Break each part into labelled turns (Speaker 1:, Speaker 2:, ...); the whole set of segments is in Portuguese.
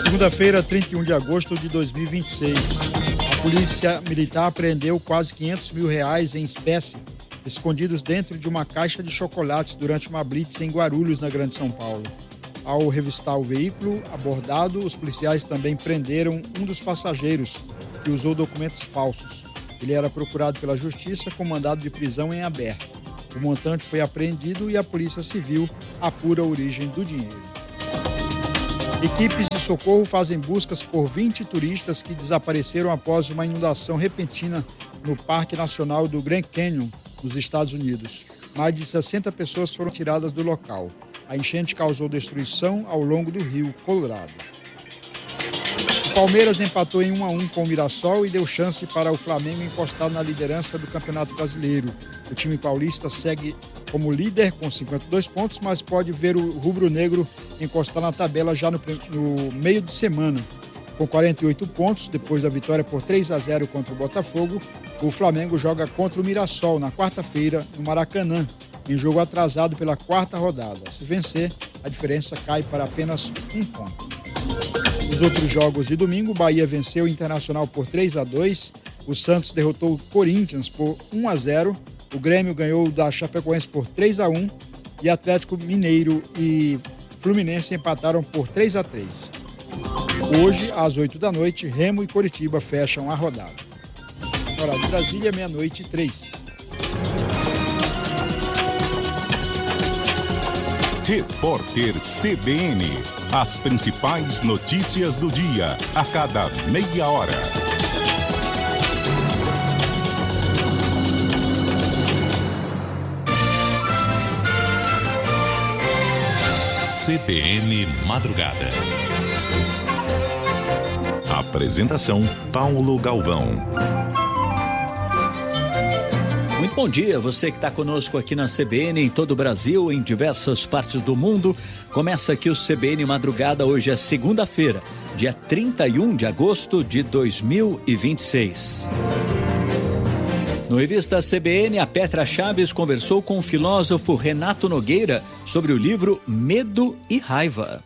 Speaker 1: Segunda-feira, 31 de agosto de 2026. A Polícia Militar apreendeu quase R$500 mil em espécie, escondidos dentro de uma caixa de chocolates durante uma blitz em Guarulhos, na Grande São Paulo. Ao revistar o veículo abordado, os policiais também prenderam um dos passageiros, que usou documentos falsos. Ele era procurado pela Justiça com mandado de prisão em aberto. O montante foi apreendido e a Polícia Civil apura a origem do dinheiro. Equipes de socorro fazem buscas por 20 turistas que desapareceram após uma inundação repentina no Parque Nacional do Grand Canyon, nos Estados Unidos. Mais de 60 pessoas foram tiradas do local. A enchente causou destruição ao longo do rio Colorado. O Palmeiras empatou em 1-1 com o Mirassol e deu chance para o Flamengo encostar na liderança do Campeonato Brasileiro. O time paulista segue como líder com 52 pontos, mas pode ver o rubro-negro encostar na tabela já no meio de semana. Com 48 pontos, depois da vitória por 3-0 contra o Botafogo, o Flamengo joga contra o Mirassol na quarta-feira no Maracanã, em jogo atrasado pela quarta rodada. Se vencer, a diferença cai para apenas 1 ponto. Nos outros jogos de domingo, o Bahia venceu o Internacional por 3-2, o Santos derrotou o Corinthians por 1-0, o Grêmio ganhou da Chapecoense por 3-1 e Atlético Mineiro e Fluminense empataram por 3-3. Hoje, às 8 da noite, Remo e Coritiba fecham a rodada. Hora de Brasília, 00:03.
Speaker 2: Repórter CBN. As principais notícias do dia, a cada meia hora. CBN Madrugada. Apresentação: Paulo Galvão.
Speaker 3: Muito bom dia, você que está conosco aqui na CBN, em todo o Brasil, em diversas partes do mundo. Começa aqui o CBN Madrugada, hoje é segunda-feira, dia 31 de agosto de 2026. No Revista CBN, a Petra Chaves conversou com o filósofo Renato Nogueira sobre o livro Medo e Raiva.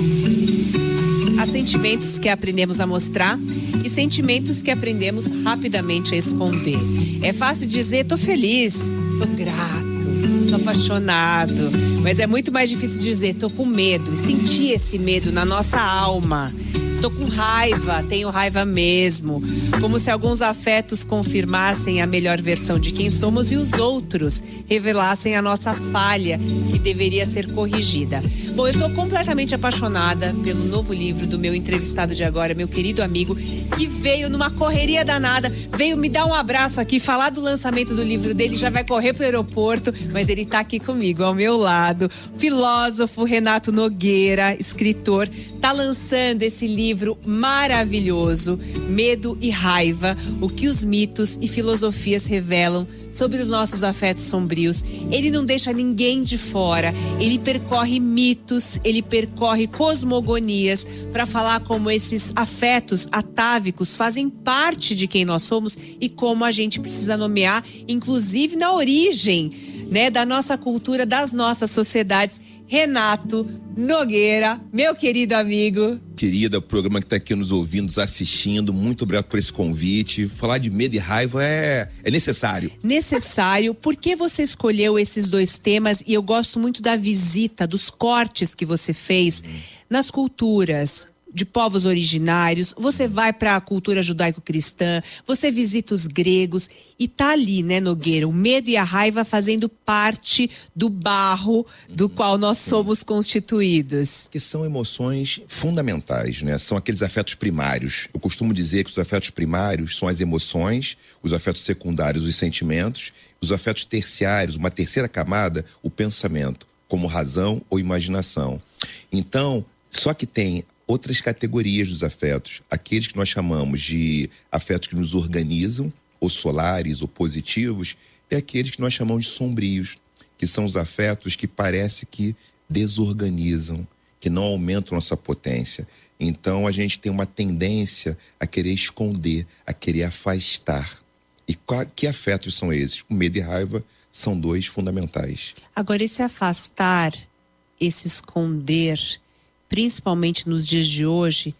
Speaker 4: Há sentimentos que aprendemos a mostrar e sentimentos que aprendemos rapidamente a esconder. É fácil dizer, tô feliz, tô grato, tô apaixonado. Mas é muito mais difícil dizer, tô com medo, e sentir esse medo na nossa alma. Tô com raiva, tenho raiva mesmo. Como se alguns afetos confirmassem a melhor versão de quem somos e os outros revelassem a nossa falha, que deveria ser corrigida. Bom, eu tô completamente apaixonada pelo novo livro do meu entrevistado de agora, meu querido amigo, que veio numa correria danada, veio me dar um abraço aqui, falar do lançamento do livro dele, já vai correr pro aeroporto, mas ele tá aqui comigo, ao meu lado. Filósofo Renato Nogueira, escritor, tá lançando esse livro maravilhoso, Medo e Raiva, o que os mitos e filosofias revelam sobre os nossos afetos sombrios. Ele não deixa ninguém de fora, ele percorre mitos, ele percorre cosmogonias para falar como esses afetos atávicos fazem parte de quem nós somos e como a gente precisa nomear, inclusive na origem, né, da nossa cultura, das nossas sociedades. Renato Nogueira, meu querido amigo.
Speaker 5: Querida, o programa que está aqui nos ouvindo, nos assistindo, muito obrigado por esse convite. Falar de medo e raiva é necessário.
Speaker 4: Necessário. Por que você escolheu esses dois temas? E eu gosto muito da visita, dos cortes que você fez nas culturas de povos originários. Você vai para a cultura judaico-cristã, você visita os gregos e tá ali, né, Nogueira, o medo e a raiva fazendo parte do barro do qual nós somos constituídos.
Speaker 5: Que são emoções fundamentais, né? São aqueles afetos primários. Eu costumo dizer que os afetos primários são as emoções, os afetos secundários, os sentimentos, os afetos terciários, uma terceira camada, o pensamento, como razão ou imaginação. Então, só que tem outras categorias dos afetos, aqueles que nós chamamos de afetos que nos organizam, ou solares, ou positivos, e aqueles que nós chamamos de sombrios, que são os afetos que parece que desorganizam, que não aumentam nossa potência. Então a gente tem uma tendência a querer esconder, a querer afastar. E que afetos são esses? O medo e a raiva são dois fundamentais.
Speaker 4: Agora, esse afastar, esse esconder, principalmente nos dias de hoje,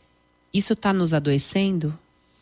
Speaker 4: isso está nos adoecendo?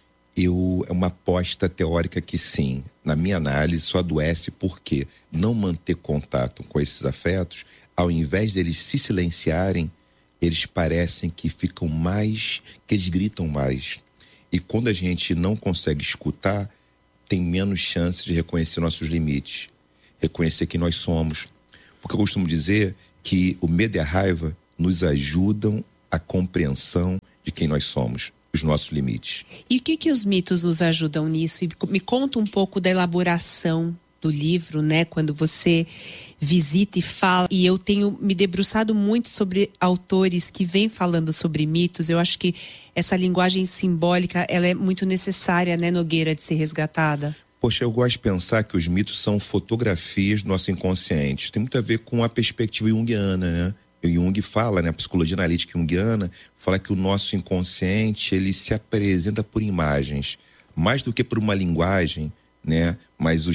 Speaker 5: É uma aposta teórica que sim. Na minha análise, só adoece porque não manter contato com esses afetos, ao invés deles se silenciarem, eles parecem que ficam mais, que eles gritam mais. E quando a gente não consegue escutar, tem menos chance de reconhecer nossos limites, reconhecer quem nós somos. Porque eu costumo dizer que o medo e a raiva nos ajudam à compreensão de quem nós somos, os nossos limites.
Speaker 4: E o que os mitos nos ajudam nisso? E me conta um pouco da elaboração do livro, né? Quando você visita e fala, e eu tenho me debruçado muito sobre autores que vêm falando sobre mitos. Eu acho que essa linguagem simbólica, ela é muito necessária, né, Nogueira, de ser resgatada.
Speaker 5: Poxa, eu gosto de pensar que os mitos são fotografias do nosso inconsciente. Tem muito a ver com a perspectiva junguiana, né? O Jung fala, né, a psicologia analítica junguiana fala que o nosso inconsciente, ele se apresenta por imagens, mais do que por uma linguagem, né? Mas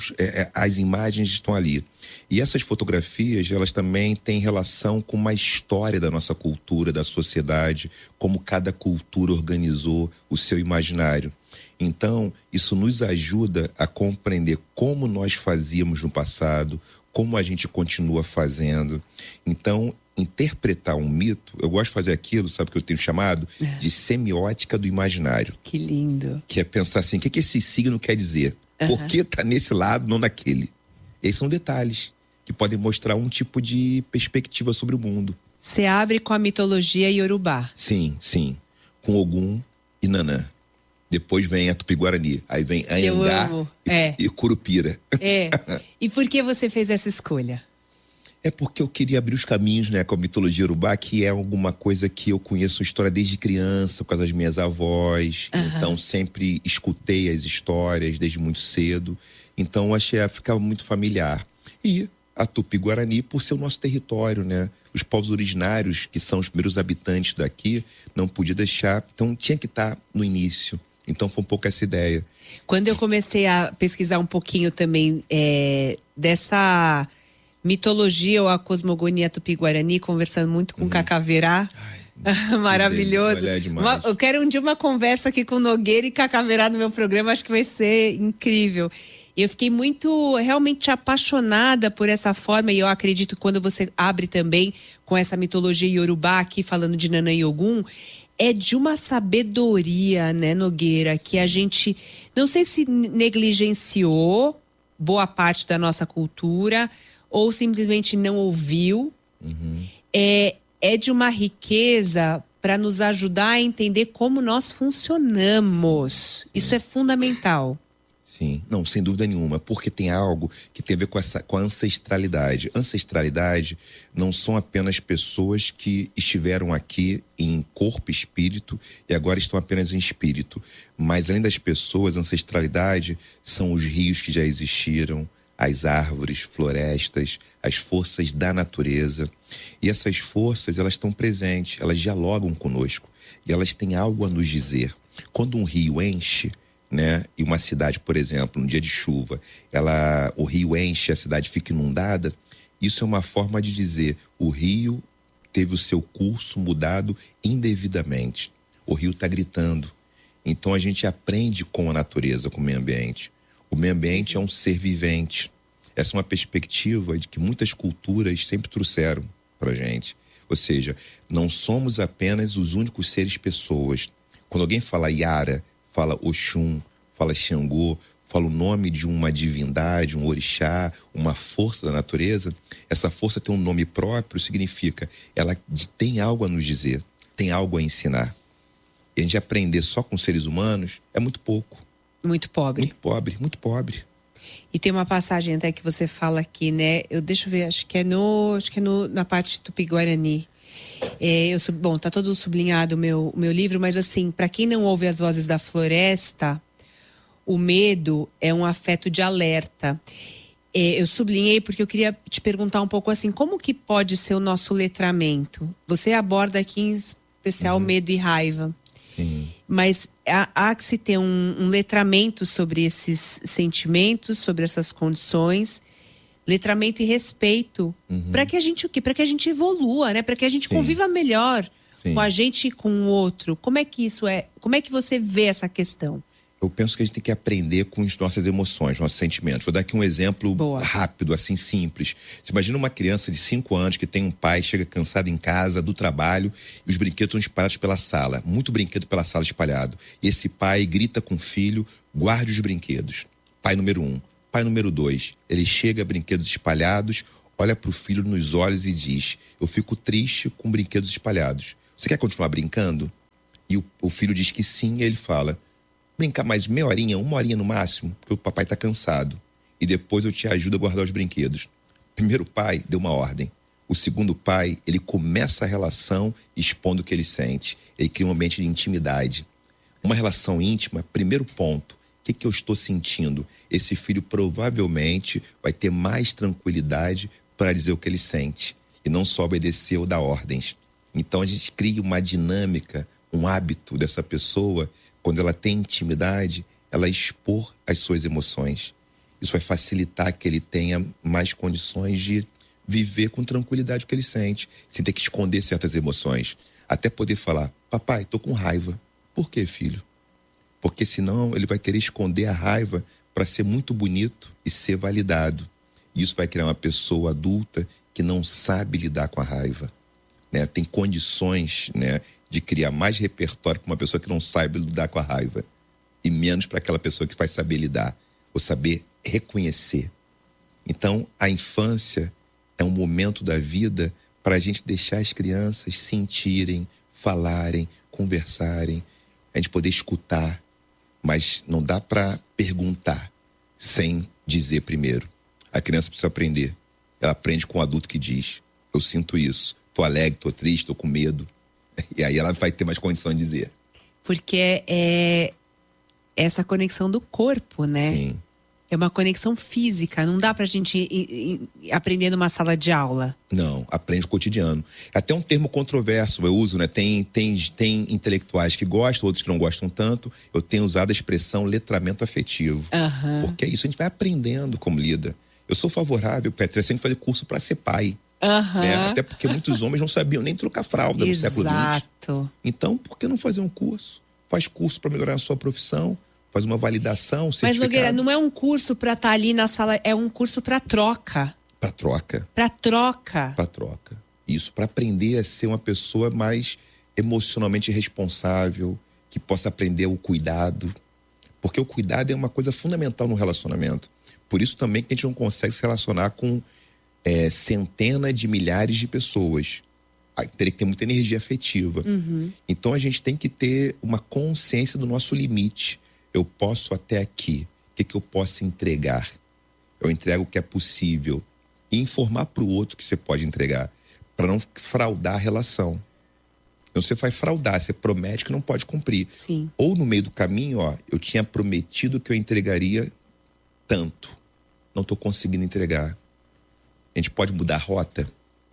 Speaker 5: as imagens estão ali. E essas fotografias, elas também têm relação com uma história da nossa cultura, da sociedade, como cada cultura organizou o seu imaginário. Então, isso nos ajuda a compreender como nós fazíamos no passado, como a gente continua fazendo. Então, interpretar um mito, eu gosto de fazer aquilo, sabe, que eu tenho chamado de semiótica do imaginário.
Speaker 4: Que lindo.
Speaker 5: Que é pensar assim, o que esse signo quer dizer? Por que tá nesse lado, não naquele? Esses são detalhes que podem mostrar um tipo de perspectiva sobre o mundo.
Speaker 4: Você abre com a mitologia iorubá.
Speaker 5: Sim, sim. Com Ogum e Nanã. Depois vem a Tupi-Guarani. Aí vem Anhangá e Curupira.
Speaker 4: E por que você fez essa escolha?
Speaker 5: É porque eu queria abrir os caminhos, né, com a mitologia iorubá, que é alguma coisa que eu conheço a história desde criança, por causa das minhas avós. Então, sempre escutei as histórias desde muito cedo. Então, achei que ficava muito familiar. E a Tupi-Guarani, por ser o nosso território, né? Os povos originários, que são os primeiros habitantes daqui, não podia deixar. Então, tinha que estar no início. Então, foi um pouco essa ideia.
Speaker 4: Quando eu comecei a pesquisar um pouquinho também dessa mitologia ou a cosmogonia Tupi-Guarani, conversando muito com Cacaverá. Maravilhoso. Eu quero um dia uma conversa aqui com Nogueira e Cacaverá no meu programa, acho que vai ser incrível. E eu fiquei muito, realmente apaixonada por essa forma, e eu acredito que quando você abre também com essa mitologia iorubá aqui, falando de Nanã e Ogum, é de uma sabedoria, né, Nogueira, que a gente, não sei se negligenciou boa parte da nossa cultura, ou simplesmente não ouviu. É de uma riqueza para nos ajudar a entender como nós funcionamos. Isso é fundamental.
Speaker 5: Sim, não, sem dúvida nenhuma, porque tem algo que tem a ver com a ancestralidade. Ancestralidade não são apenas pessoas que estiveram aqui em corpo e espírito e agora estão apenas em espírito. Mas além das pessoas, ancestralidade são os rios que já existiram, as árvores, florestas, as forças da natureza. E essas forças, elas estão presentes, elas dialogam conosco e elas têm algo a nos dizer. Quando um rio enche, né, e uma cidade, por exemplo, num dia de chuva, o rio enche, a cidade fica inundada, isso é uma forma de dizer, o rio teve o seu curso mudado indevidamente. O rio está gritando. Então a gente aprende com a natureza, com o meio ambiente. O meio ambiente é um ser vivente. Essa é uma perspectiva de que muitas culturas sempre trouxeram pra gente. Ou seja, não somos apenas os únicos seres pessoas. Quando alguém fala Yara, fala Oxum, fala Xangô, fala o nome de uma divindade, um orixá, uma força da natureza, essa força tem um nome próprio, significa ela tem algo a nos dizer, tem algo a ensinar. E a gente aprender só com seres humanos é muito pouco.
Speaker 4: Muito pobre.
Speaker 5: Muito pobre, muito pobre.
Speaker 4: E tem uma passagem até que você fala aqui, né? Deixa eu ver, acho que é na parte Tupi-Guarani. Bom, tá todo sublinhado o meu livro, mas assim, para quem não ouve as vozes da floresta, o medo é um afeto de alerta. Eu sublinhei porque eu queria te perguntar um pouco assim, como que pode ser o nosso letramento? Você aborda aqui em especial medo e raiva.
Speaker 5: Sim.
Speaker 4: Mas há que se ter um letramento sobre esses sentimentos, sobre essas condições, letramento e respeito, para que a gente para que a gente evolua, né? Para que a gente conviva melhor com a gente e com o outro. Como é que isso é? Como é que você vê essa questão?
Speaker 5: Eu penso que a gente tem que aprender com as nossas emoções, nossos sentimentos. Vou dar aqui um exemplo rápido, assim, simples. Você imagina uma criança de 5 anos que tem um pai, chega cansado em casa, do trabalho, e os brinquedos estão espalhados pela sala. Muito brinquedo pela sala espalhado. E esse pai grita com o filho, guarde os brinquedos. Pai número 1. Pai número 2. Ele chega, brinquedos espalhados, olha pro filho nos olhos e diz: eu fico triste com brinquedos espalhados. Você quer continuar brincando? E o filho diz que sim, e ele fala: brincar mais meia horinha, 1 horinha no máximo, porque o papai tá cansado. E depois eu te ajudo a guardar os brinquedos. O primeiro pai deu uma ordem. O segundo pai, ele começa a relação expondo o que ele sente. Ele cria um ambiente de intimidade. Uma relação íntima, primeiro ponto. O que eu estou sentindo? Esse filho provavelmente vai ter mais tranquilidade para dizer o que ele sente. E não só obedecer ou dar ordens. Então a gente cria uma dinâmica, um hábito dessa pessoa. Quando ela tem intimidade, ela expor as suas emoções. Isso vai facilitar que ele tenha mais condições de viver com tranquilidade o que ele sente, sem ter que esconder certas emoções. Até poder falar: papai, tô com raiva. Por quê, filho? Porque senão ele vai querer esconder a raiva para ser muito bonito e ser validado. E isso vai criar uma pessoa adulta que não sabe lidar com a raiva, né? Tem condições, né, de criar mais repertório para uma pessoa que não sabe lidar com a raiva e menos para aquela pessoa que vai saber lidar ou saber reconhecer. Então, a infância é um momento da vida para a gente deixar as crianças sentirem, falarem, conversarem, a gente poder escutar, mas não dá para perguntar sem dizer primeiro. A criança precisa aprender. Ela aprende com o adulto que diz: eu sinto isso, tô alegre, tô triste, tô com medo. E aí ela vai ter mais condição de dizer.
Speaker 4: Porque é essa conexão do corpo, né?
Speaker 5: Sim.
Speaker 4: É uma conexão física. Não dá pra gente aprender numa sala de aula.
Speaker 5: Não, aprende o cotidiano. Até um termo controverso eu uso, né? Tem intelectuais que gostam, outros que não gostam tanto. Eu tenho usado a expressão letramento afetivo. Porque é isso, a gente vai aprendendo como lida. Eu sou favorável, Petri, a gente fazer curso para ser pai. Né? Até porque muitos homens não sabiam nem trocar fralda no século XX. Então, por que não fazer um curso? Faz curso para melhorar a sua profissão, faz uma validação,
Speaker 4: Mas, Nogueira, não é um curso para estar ali na sala, é um curso para troca.
Speaker 5: Para troca.
Speaker 4: Para troca.
Speaker 5: Para troca. Isso, para aprender a ser uma pessoa mais emocionalmente responsável, que possa aprender o cuidado. Porque o cuidado é uma coisa fundamental no relacionamento. Por isso também que a gente não consegue se relacionar com centenas de milhares de pessoas. Teria que ter muita energia afetiva. Então a gente tem que ter uma consciência do nosso limite. Eu posso até aqui. O que eu posso entregar? Eu entrego o que é possível. E informar para o outro que você pode entregar. Para não fraudar a relação. Então você vai fraudar, você promete que não pode cumprir.
Speaker 4: Sim.
Speaker 5: Ou no meio do caminho, eu tinha prometido que eu entregaria tanto. Não estou conseguindo entregar. A gente pode mudar a rota?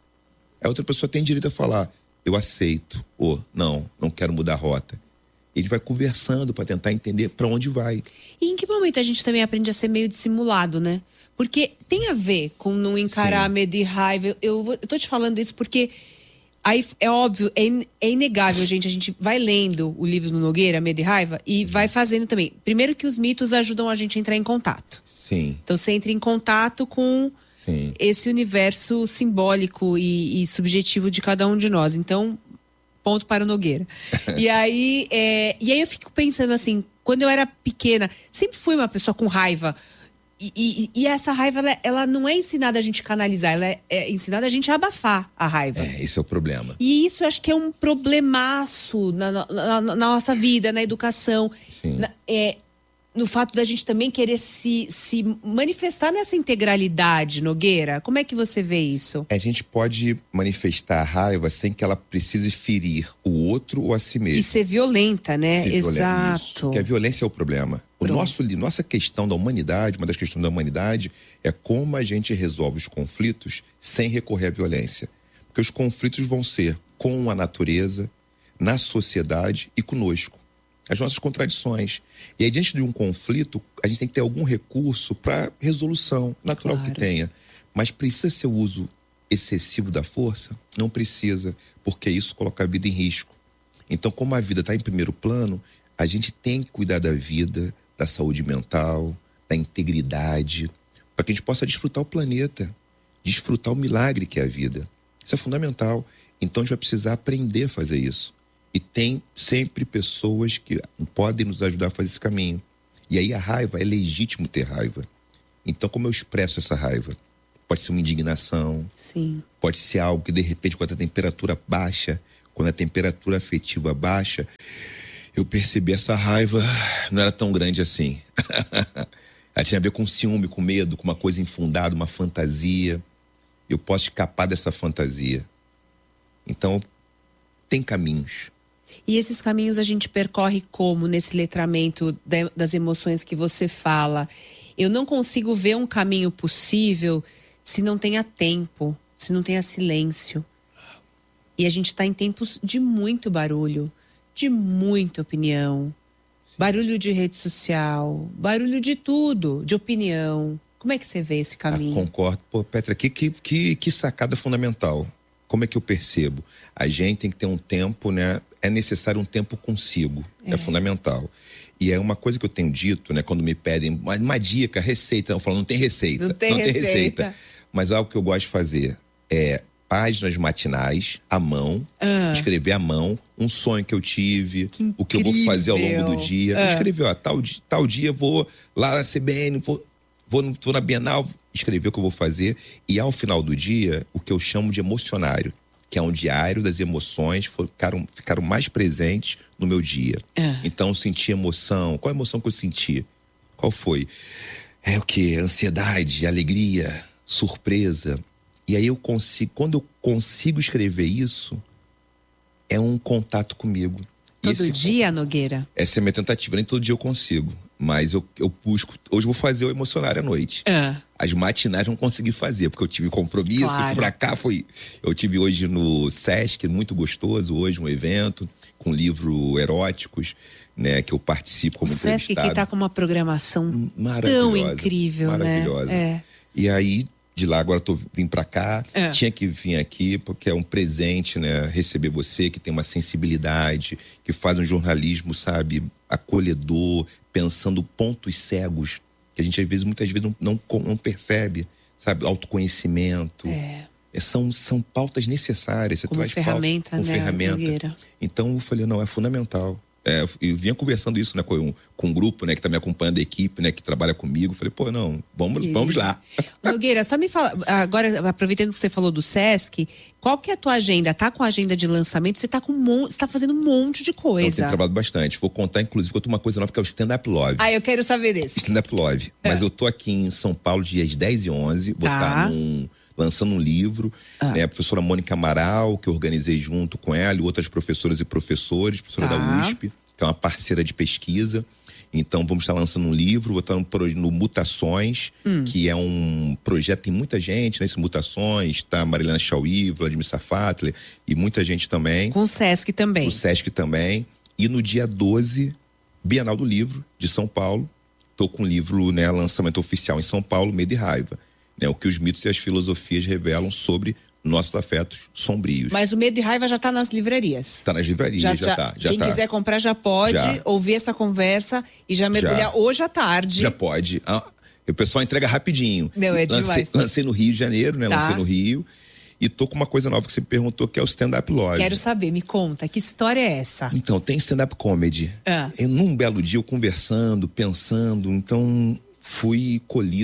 Speaker 5: A outra pessoa tem direito a falar: eu aceito, ou não quero mudar a rota. Ele vai conversando para tentar entender para onde vai. E
Speaker 4: em que momento a gente também aprende a ser meio dissimulado, né? Porque tem a ver com não encarar medo e raiva. Eu tô te falando isso porque aí é óbvio, é inegável, gente. A gente vai lendo o livro do Nogueira, Medo e Raiva, e vai fazendo também. Primeiro que os mitos ajudam a gente a entrar em contato.
Speaker 5: Sim.
Speaker 4: Então você entra em contato com esse universo simbólico e subjetivo de cada um de nós. Então, ponto para o Nogueira. E aí eu fico pensando assim, quando eu era pequena, sempre fui uma pessoa com raiva. E essa raiva, ela não é ensinada a gente canalizar, ela é ensinada a gente a abafar a raiva.
Speaker 5: Esse é o problema.
Speaker 4: E isso eu acho que é um problemaço na nossa vida, na educação. No fato da gente também querer se manifestar nessa integralidade, Nogueira. Como é que você vê isso?
Speaker 5: A gente pode manifestar a raiva sem que ela precise ferir o outro ou a si mesmo.
Speaker 4: E ser violenta, né? Exato.
Speaker 5: Isso, que a violência é o problema. Nossa questão da humanidade, uma das questões da humanidade, é como a gente resolve os conflitos sem recorrer à violência. Porque os conflitos vão ser com a natureza, na sociedade e conosco. As nossas contradições. E aí, diante de um conflito, a gente tem que ter algum recurso para resolução, natural que tenha. Mas precisa ser o uso excessivo da força? Não precisa, porque isso coloca a vida em risco. Então, como a vida está em primeiro plano, a gente tem que cuidar da vida, da saúde mental, da integridade, para que a gente possa desfrutar o planeta, desfrutar o milagre que é a vida. Isso é fundamental. Então, a gente vai precisar aprender a fazer isso. E tem sempre pessoas que podem nos ajudar a fazer esse caminho. E aí a raiva, é legítimo ter raiva. Então, como eu expresso essa raiva? Pode ser uma indignação.
Speaker 4: Sim.
Speaker 5: Pode ser algo que, de repente, quando a temperatura baixa, quando a temperatura afetiva baixa, eu percebi essa raiva não era tão grande assim. Ela tinha a ver com ciúme, com medo, com uma coisa infundada, uma fantasia. Eu posso escapar dessa fantasia. Então, tem caminhos.
Speaker 4: E esses caminhos a gente percorre como nesse letramento das emoções que você fala? Eu não consigo ver um caminho possível se não tenha tempo, se não tenha silêncio. E a gente está em tempos de muito barulho, de muita opinião. Sim. Barulho de rede social, barulho de tudo, de opinião. Como é que você vê esse caminho?
Speaker 5: Concordo. Pô, Petra, que sacada fundamental. Como é que eu percebo? A gente tem que ter um tempo, né? É necessário um tempo consigo. É fundamental. E é uma coisa que eu tenho dito, né? Quando me pedem uma dica, receita. Eu falo, não tem receita. Não tem receita. Mas algo que eu gosto de fazer é páginas matinais, à mão, escrever à mão, um sonho que eu tive, o que eu vou fazer ao longo do dia. Escrever, ó, tal dia vou lá na CBN, vou na Bienal, escrever o que eu vou fazer. E ao final do dia, o que eu chamo de emocionário, que é um diário das emoções, ficaram mais presentes no meu dia. Então, eu senti emoção. Qual a emoção que eu senti? Qual foi? É o quê? Ansiedade, alegria, surpresa. E aí quando eu consigo escrever isso, é um contato comigo.
Speaker 4: Todo dia, Nogueira?
Speaker 5: Essa é a minha tentativa, nem todo dia eu consigo. Mas eu busco. Hoje eu vou fazer o emocionário à noite. As matinais não consegui fazer, porque eu tive compromisso, fui pra cá, eu tive hoje no Sesc, muito gostoso, hoje um evento com livros eróticos, né, que eu participo como entrevistado.
Speaker 4: O Sesc que tá com uma programação tão incrível,
Speaker 5: maravilhosa.
Speaker 4: Né?
Speaker 5: E aí, de lá agora vim pra cá, tinha que vir aqui porque é um presente, né, receber você que tem uma sensibilidade, que faz um jornalismo, sabe, acolhedor, pensando pontos cegos que a gente muitas vezes não percebe, sabe, autoconhecimento. São pautas necessárias. Você
Speaker 4: como
Speaker 5: traz
Speaker 4: ferramenta,
Speaker 5: pauta,
Speaker 4: né,
Speaker 5: ferramenta.
Speaker 4: Nogueira? Então
Speaker 5: eu falei, não, é fundamental. Eu vinha conversando isso, né, com um grupo, né, que tá me acompanhando, a equipe, né, que trabalha comigo. Falei, pô, não, vamos lá.
Speaker 4: Nogueira, só me fala, agora, aproveitando que você falou do Sesc, qual que é a tua agenda? Tá com a agenda de lançamento? Você tá fazendo um monte de coisa.
Speaker 5: Eu tenho trabalhado bastante. Vou contar, inclusive, uma coisa nova, que é o Stand Up Love.
Speaker 4: Eu quero saber desse.
Speaker 5: Stand Up Love. Mas eu tô aqui em São Paulo, dias 10 e 11, vou estar lançando um livro, né, a professora Mônica Amaral, que eu organizei junto com ela, e outras professoras e professores, professora da USP, que é uma parceira de pesquisa. Então, vamos estar lançando um livro, vou estar no Mutações, que é um projeto, tem muita gente nesse Mutações, tá? Marilena Chauí, Vladimir Safatli, e muita gente também.
Speaker 4: Com o Sesc também.
Speaker 5: Com o Sesc também. E no dia 12, Bienal do Livro, de São Paulo, tô com o livro, né, lançamento oficial em São Paulo, Medo e Raiva. Né, o que os mitos e as filosofias revelam sobre nossos afetos sombrios.
Speaker 4: Mas o Medo e Raiva já tá nas livrarias?
Speaker 5: Tá nas livrarias, já tá.
Speaker 4: Quem quiser comprar já pode ouvir essa conversa e já mergulhar hoje à tarde.
Speaker 5: Já pode. O pessoal entrega rapidinho.
Speaker 4: Não, é demais.
Speaker 5: Lancei no Rio de Janeiro, né? Lancei no Rio. E tô com uma coisa nova que você me perguntou, que é o Stand-Up Love.
Speaker 4: Quero saber, me conta, que história é essa?
Speaker 5: Então, tem stand-up comedy. Num belo dia, eu conversando, pensando, então fui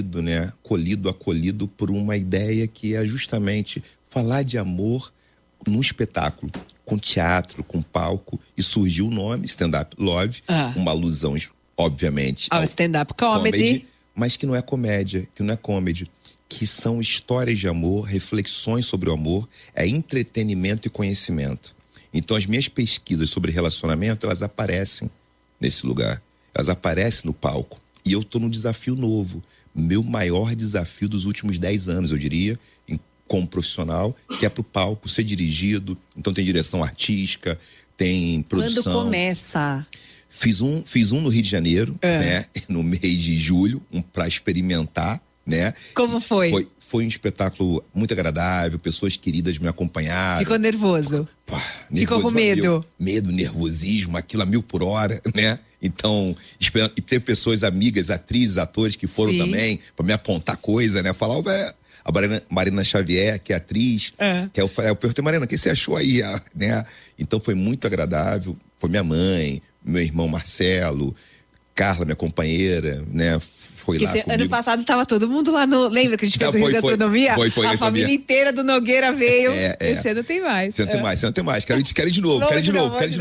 Speaker 5: acolhido por uma ideia que é justamente falar de amor num espetáculo, com teatro, com palco, e surgiu o nome Stand-Up Love, uma alusão, obviamente,
Speaker 4: ao stand-up comedy,
Speaker 5: mas que não é comédia, que são histórias de amor, reflexões sobre o amor, é entretenimento e conhecimento. Então, as minhas pesquisas sobre relacionamento, elas aparecem nesse lugar, elas aparecem no palco. E eu tô num desafio novo, meu maior desafio dos últimos 10 anos, eu diria, como profissional, que é pro palco ser dirigido. Então tem direção artística, tem produção.
Speaker 4: Quando começa?
Speaker 5: Fiz um no Rio de Janeiro, né, no mês de julho, para experimentar, né?
Speaker 4: Como foi?
Speaker 5: Foi um espetáculo muito agradável, pessoas queridas me acompanharam.
Speaker 4: Ficou nervoso? Ficou com medo?
Speaker 5: Medo, nervosismo, aquilo a 1000 por hora, né? Então, e teve pessoas amigas, atrizes, atores que foram também pra me apontar coisa, né? Falar, a Marina Xavier, que é atriz, que eu perguntei, Marina, o que você achou aí, né? Então foi muito agradável, foi minha mãe, meu irmão Marcelo, Carla, minha companheira, né? Foi lá comigo.
Speaker 4: Ano passado tava todo mundo lá no... Lembra que a gente fez o Rio Gastronomia?
Speaker 5: Foi,
Speaker 4: a família inteira do Nogueira veio. Esse ano tem mais.
Speaker 5: Esse ano tem mais. Quero ir de novo, quero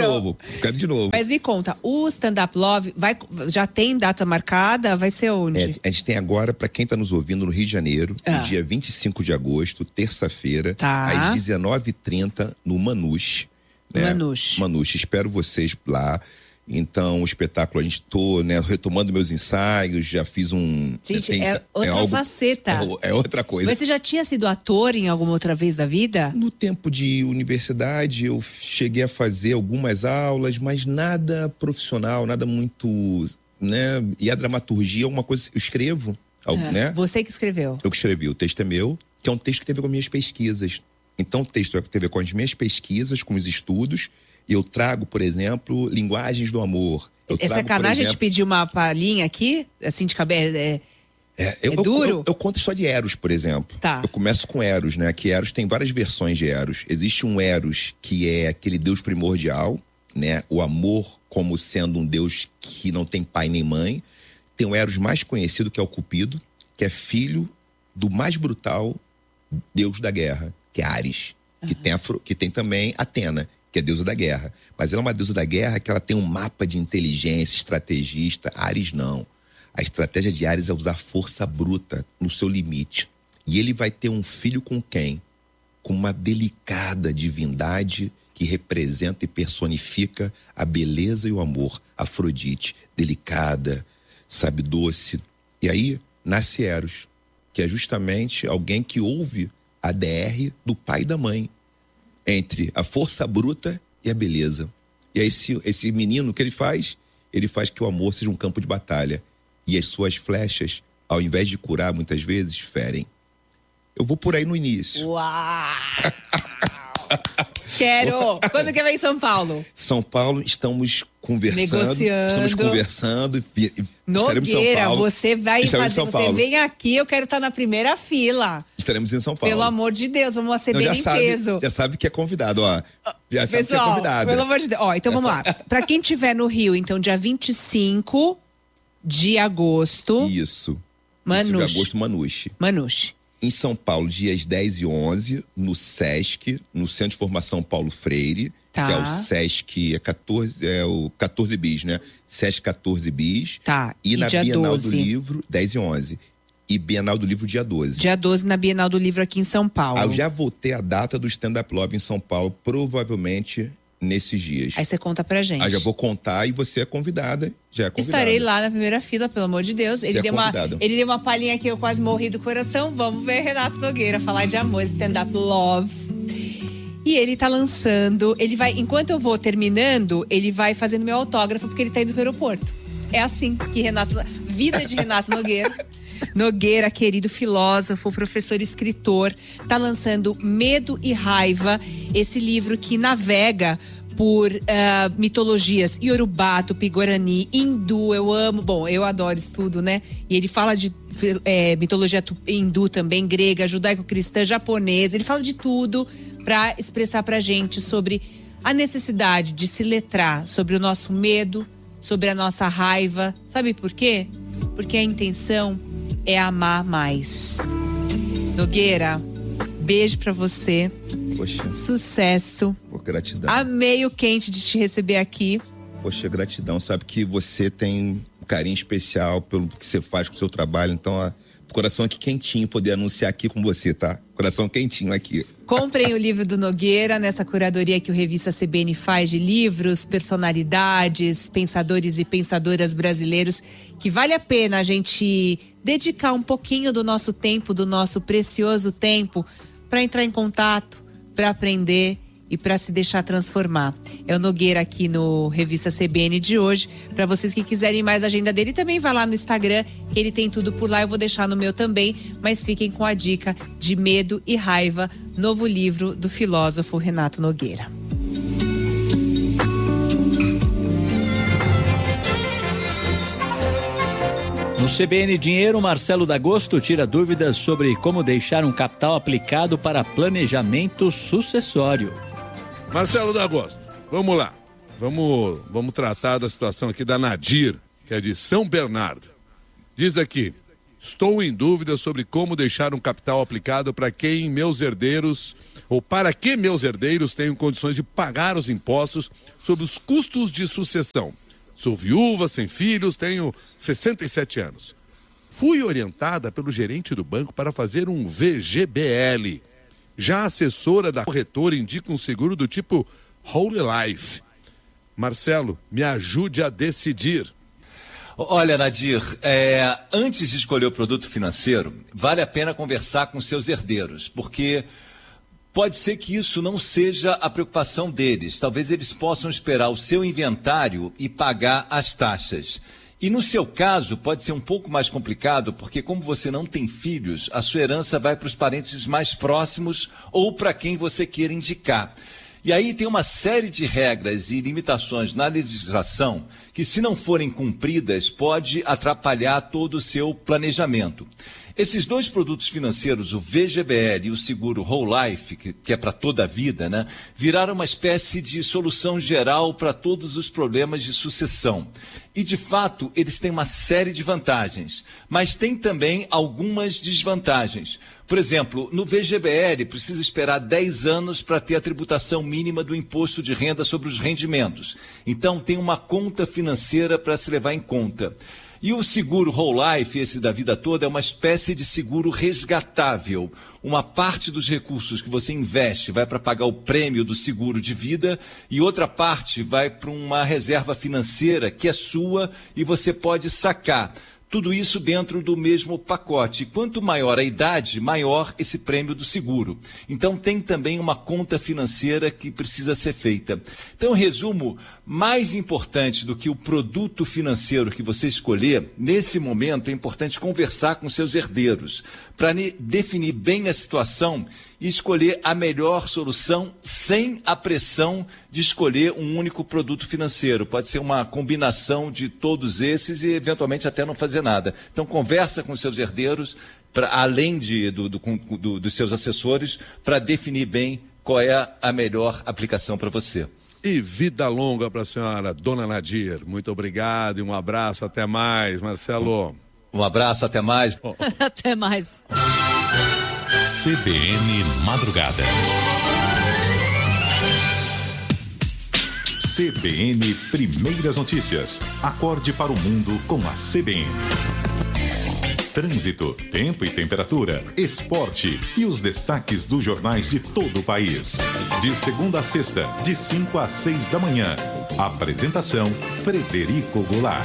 Speaker 5: de novo.
Speaker 4: Mas me conta, o Stand Up Love já tem data marcada? Vai ser onde?
Speaker 5: A gente tem agora, pra quem tá nos ouvindo, no Rio de Janeiro, no dia 25 de agosto, terça-feira, às 19h30, no Manuche. Né? Manuche. Espero vocês lá. Então, o espetáculo, a gente retomando meus ensaios, já fiz um...
Speaker 4: Gente, outra faceta.
Speaker 5: É outra coisa.
Speaker 4: Você já tinha sido ator em alguma outra vez da vida?
Speaker 5: No tempo de universidade, eu cheguei a fazer algumas aulas, mas nada profissional, nada muito, né? E a dramaturgia é uma coisa... Eu escrevo, né?
Speaker 4: Você que escreveu?
Speaker 5: Eu que escrevi. O texto é meu, que é um texto que teve com as minhas pesquisas. Então, o texto teve a ver com as minhas pesquisas, com os estudos. Eu trago, por exemplo, linguagens do amor.
Speaker 4: É sacanagem a gente pedir uma palhinha aqui? Assim, de cabeça? É duro?
Speaker 5: Eu conto só de Eros, por exemplo.
Speaker 4: Tá.
Speaker 5: Eu começo com Eros, né? Que Eros tem várias versões de Eros. Existe um Eros que é aquele deus primordial, né? O amor como sendo um deus que não tem pai nem mãe. Tem o Eros mais conhecido, que é o Cupido, que é filho do mais brutal deus da guerra, que é Ares. Que tem também Atena, que é deusa da guerra. Mas ela é uma deusa da guerra que ela tem um mapa de inteligência, estrategista. Ares não. A estratégia de Ares é usar força bruta no seu limite. E ele vai ter um filho com quem? Com uma delicada divindade que representa e personifica a beleza e o amor. Afrodite, delicada, sabe, doce. E aí nasce Eros, que é justamente alguém que ouve a DR do pai e da mãe, entre a força bruta e a beleza. E aí esse menino, o que ele faz? Ele faz que o amor seja um campo de batalha. E as suas flechas, ao invés de curar, muitas vezes, ferem. Eu vou por aí no início.
Speaker 4: Uau! Quero! Quando que vem em São Paulo?
Speaker 5: São Paulo, estamos conversando.
Speaker 4: Negociando.
Speaker 5: Estamos conversando.
Speaker 4: Nogueira,
Speaker 5: São Paulo.
Speaker 4: você vai fazer, você vem aqui, eu quero estar na primeira fila.
Speaker 5: Estaremos em São Paulo.
Speaker 4: Pelo amor de Deus, vamos lá ser bem em peso.
Speaker 5: Já sabe que é convidado, ó. Já
Speaker 4: Pessoal,
Speaker 5: sabe que é convidado.
Speaker 4: Pelo amor de Deus. Ó, então vamos lá. Pra quem estiver no Rio, então, dia 25 de agosto.
Speaker 5: Isso.
Speaker 4: Manuche.
Speaker 5: 25 de agosto,
Speaker 4: Manuche.
Speaker 5: Em São Paulo, dias 10 e 11, no SESC, no Centro de Formação Paulo Freire, que é o SESC, é o 14 bis, né? SESC 14 bis.
Speaker 4: Tá.
Speaker 5: E na Bienal
Speaker 4: 12.
Speaker 5: do Livro, 10 e 11. E Bienal do Livro, dia 12.
Speaker 4: Dia 12 na Bienal do Livro aqui em São Paulo.
Speaker 5: Eu já voltei a data do Stand Up Love em São Paulo, provavelmente nesses dias.
Speaker 4: Aí você conta pra gente.
Speaker 5: Já vou contar e você é convidada, já é convidada.
Speaker 4: Estarei lá na primeira fila, pelo amor de Deus. Ele deu uma palhinha aqui, eu quase morri do coração. Vamos ver Renato Nogueira falar de amor, Stand Up Love. E ele tá lançando, enquanto eu vou terminando, ele vai fazendo meu autógrafo, porque ele tá indo pro aeroporto. É assim que vida de Renato Nogueira. Nogueira, querido filósofo, professor e escritor, tá lançando Medo e Raiva, esse livro que navega por mitologias Yorubá, Tupi-Guarani, Hindu, eu adoro isso tudo, né? E ele fala de mitologia hindu também, grega, judaico-cristã, japonesa, ele fala de tudo para expressar pra gente sobre a necessidade de se letrar sobre o nosso medo, sobre a nossa raiva. Sabe por quê? Porque a intenção é amar mais. Nogueira, beijo pra você.
Speaker 5: Poxa.
Speaker 4: Sucesso.
Speaker 5: Pô, gratidão.
Speaker 4: Amei o quente de te receber aqui.
Speaker 5: Poxa, gratidão. Sabe que você tem um carinho especial pelo que você faz com o seu trabalho. Então, coração aqui quentinho poder anunciar aqui com você, tá? Coração quentinho aqui.
Speaker 4: Comprem o livro do Nogueira nessa curadoria que o Revista CBN faz de livros, personalidades, pensadores e pensadoras brasileiros, que vale a pena a gente dedicar um pouquinho do nosso tempo, do nosso precioso tempo, para entrar em contato, para aprender e para se deixar transformar. É o Nogueira aqui no Revista CBN de hoje. Para vocês que quiserem mais agenda dele, também vai lá no Instagram, que ele tem tudo por lá. Eu vou deixar no meu também, mas fiquem com a dica de Medo e Raiva, novo livro do filósofo Renato Nogueira.
Speaker 3: No CBN Dinheiro, Marcelo D'Agosto tira dúvidas sobre como deixar um capital aplicado para planejamento sucessório.
Speaker 6: Marcelo D'Agosto, vamos lá. Vamos tratar da situação aqui da Nadir, que é de São Bernardo. Diz aqui: estou em dúvida sobre como deixar um capital aplicado para que meus herdeiros tenham condições de pagar os impostos sobre os custos de sucessão. Sou viúva, sem filhos, tenho 67 anos. Fui orientada pelo gerente do banco para fazer um VGBL. Já a assessora da corretora indica um seguro do tipo Whole Life. Marcelo, me ajude a decidir.
Speaker 7: Olha, Nadir, antes de escolher o produto financeiro, vale a pena conversar com seus herdeiros, porque pode ser que isso não seja a preocupação deles. Talvez eles possam esperar o seu inventário e pagar as taxas. E no seu caso, pode ser um pouco mais complicado, porque como você não tem filhos, a sua herança vai para os parentes mais próximos ou para quem você queira indicar. E aí tem uma série de regras e limitações na legislação que, se não forem cumpridas, pode atrapalhar todo o seu planejamento. Esses dois produtos financeiros, o VGBL e o seguro Whole Life, que é para toda a vida, né, viraram uma espécie de solução geral para todos os problemas de sucessão. E, de fato, eles têm uma série de vantagens, mas tem também algumas desvantagens. Por exemplo, no VGBL precisa esperar 10 anos para ter a tributação mínima do imposto de renda sobre os rendimentos. Então, tem uma conta financeira para se levar em conta. E o seguro Whole Life, esse da vida toda, é uma espécie de seguro resgatável. Uma parte dos recursos que você investe vai para pagar o prêmio do seguro de vida e outra parte vai para uma reserva financeira que é sua e você pode sacar. Tudo isso dentro do mesmo pacote. Quanto maior a idade, maior esse prêmio do seguro. Então tem também uma conta financeira que precisa ser feita. Então, resumo, mais importante do que o produto financeiro que você escolher, nesse momento é importante conversar com seus herdeiros para definir bem a situação e escolher a melhor solução sem a pressão de escolher um único produto financeiro. Pode ser uma combinação de todos esses e, eventualmente, até não fazer nada. Então, conversa com seus herdeiros, além dos seus assessores, para definir bem qual é a melhor aplicação para você.
Speaker 6: E vida longa para a senhora, dona Nadir. Muito obrigado e um abraço. Até mais, Marcelo.
Speaker 7: Um abraço, até mais.
Speaker 4: Até mais.
Speaker 2: CBN Madrugada. CBN Primeiras Notícias. Acorde para o mundo com a CBN. Trânsito, tempo e temperatura, esporte e os destaques dos jornais de todo o país. De segunda a sexta, de 5 às 6 da manhã. Apresentação, Frederico Goulart.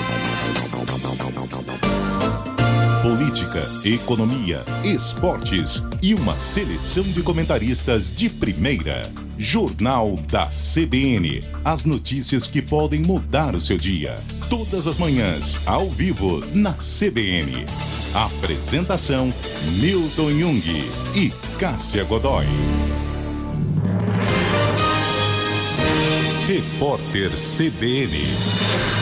Speaker 2: Política, economia, esportes e uma seleção de comentaristas de primeira. Jornal da CBN. As notícias que podem mudar o seu dia. Todas as manhãs, ao vivo, na CBN. Apresentação, Milton Jung e Cássia Godoy. Repórter CBN.